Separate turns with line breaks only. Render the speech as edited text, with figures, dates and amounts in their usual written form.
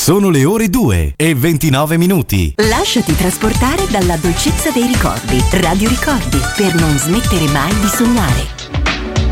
Sono le ore 2:29.
Lasciati trasportare dalla dolcezza dei ricordi. Radio Ricordi, per non smettere mai di sognare.